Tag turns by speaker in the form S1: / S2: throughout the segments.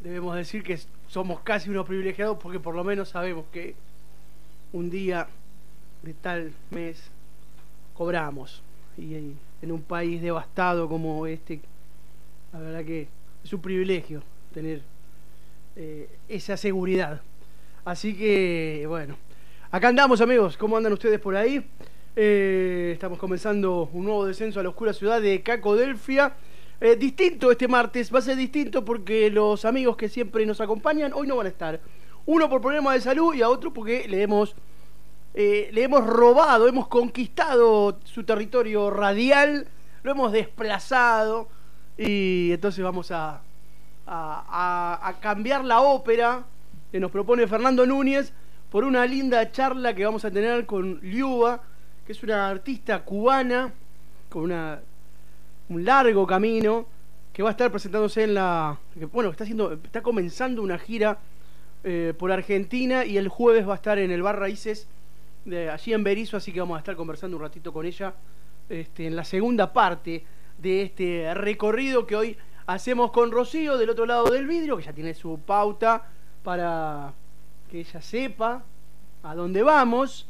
S1: debemos decir que somos casi unos privilegiados porque por lo menos sabemos que un día de tal mes cobramos. Y en un país devastado como este, la verdad que es un privilegio tener esa seguridad. Así que, bueno, acá andamos, amigos. ¿Cómo andan ustedes por ahí? Estamos comenzando un nuevo descenso a la oscura ciudad de Cacodelfia. Distinto este martes, va a ser distinto porque los amigos que siempre nos acompañan hoy no van a estar. Uno por problemas de salud y a otro porque le hemos robado, hemos conquistado su territorio radial, lo hemos desplazado y entonces vamos a cambiar la ópera que nos propone Fernando Núñez por una linda charla que vamos a tener con Liuba, que es una artista cubana con un largo camino, que va a estar presentándose está comenzando una gira por Argentina y el jueves va a estar en el Bar Raíces allí en Berisso, así que vamos a estar conversando un ratito con ella en la segunda parte de este recorrido que hoy hacemos con Rocío del otro lado del vidrio, que ya tiene su pauta para que ella sepa a dónde vamos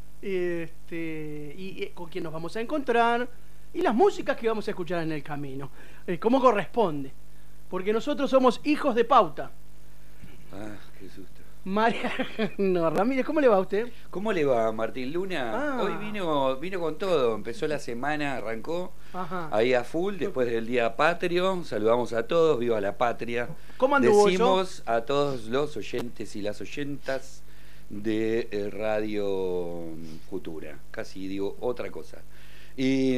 S1: y con quién nos vamos a encontrar y las músicas que vamos a escuchar en el camino, como corresponde, porque nosotros somos hijos de pauta.
S2: Ah, qué susto.
S1: Mariano Ramírez, ¿cómo le va a usted?
S2: ¿Cómo le va, Martín Luna? Hoy vino con todo, empezó la semana, arrancó. Ajá. Ahí a full, después del Día Patrio, saludamos a todos, viva la patria.
S1: ¿Cómo anduvo
S2: Decimos
S1: eso?
S2: A todos los oyentes y las oyentas de Radio Futura, casi digo otra cosa. Y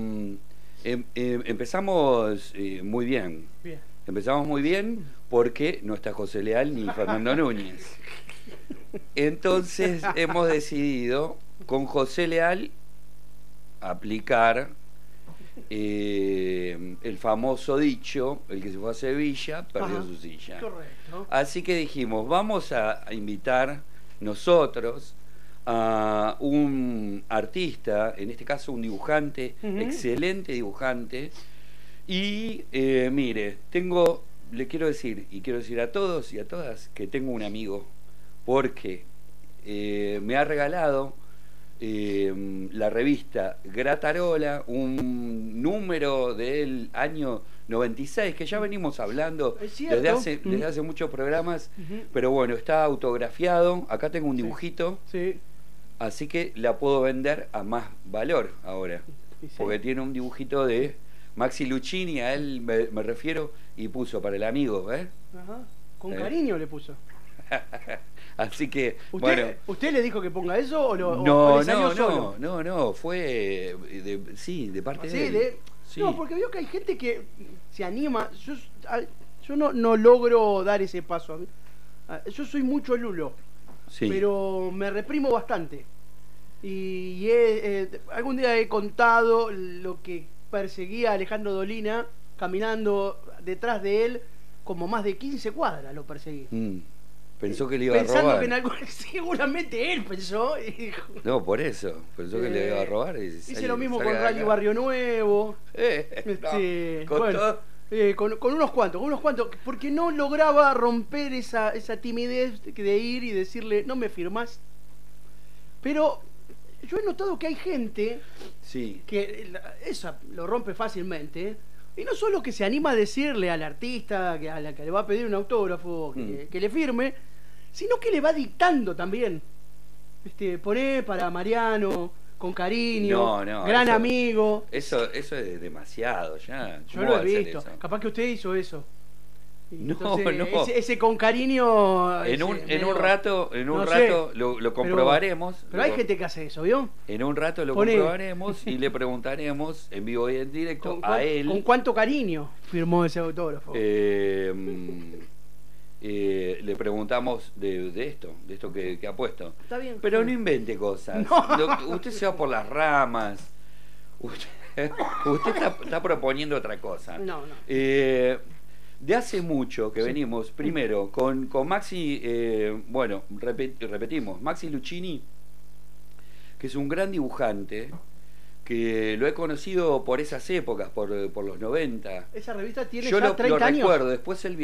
S2: empezamos muy bien. Empezamos muy bien porque no está José Leal ni Fernando Núñez. Entonces hemos decidido con José Leal aplicar el famoso dicho: el que se fue a Sevilla perdió su silla.
S1: Correcto.
S2: Así que dijimos, vamos a invitar nosotros a un artista, en este caso un dibujante, excelente dibujante. Y mire, le quiero decir, y quiero decir a todos y a todas, que tengo un amigo, porque me ha regalado la revista Gratarola, un número del año 96, que ya venimos hablando desde hace muchos programas, pero bueno, está autografiado, acá tengo un dibujito, así que la puedo vender a más valor ahora, porque tiene un dibujito de Maxi Luchini, a él me refiero, y puso para el amigo, ¿eh?
S1: Ajá. Con cariño le puso.
S2: Así que, bueno.
S1: ¿Usted le dijo que ponga eso o
S2: no,
S1: le salió solo?
S2: No, fue de parte de él. Sí.
S1: No, porque veo que hay gente que se anima. Yo no logro dar ese paso. Yo soy mucho lulo, pero me reprimo bastante. Y algún día he contado lo que perseguía a Alejandro Dolina caminando detrás de él, como más de 15 cuadras lo perseguí.
S2: Pensó que le iba a robar.
S1: Pensando que seguramente él pensó.
S2: No, por eso. Pensó que le iba a robar.
S1: Hice lo mismo con Rally Barrio Nuevo. Con unos cuantos. Porque no lograba romper esa timidez de ir y decirle, no me firmás. Pero yo he notado que hay gente que esa lo rompe fácilmente. Y no solo que se anima a decirle al artista a la que le va a pedir un autógrafo que le firme, sino que le va dictando también. Poné para Mariano, con cariño, gran amigo.
S2: Eso es demasiado ya.
S1: Yo lo he visto. Capaz que usted hizo eso. Entonces,
S2: no.
S1: Ese con cariño.
S2: En un rato lo comprobaremos.
S1: Pero hay gente que hace eso, ¿vio?
S2: En un rato lo comprobaremos y le preguntaremos en vivo y en directo a él.
S1: ¿Con cuánto cariño firmó ese autógrafo?
S2: Le preguntamos de esto que ha puesto.
S1: Está bien.
S2: Pero no invente cosas. Usted se va por las ramas. Usted está proponiendo otra cosa.
S1: No.
S2: De hace mucho que venimos, primero, con Maxi, repetimos, Maxi Luchini, que es un gran dibujante, que lo he conocido por esas épocas, por los 90.
S1: Esa revista tiene
S2: ya
S1: 30 años.
S2: Yo lo recuerdo, después él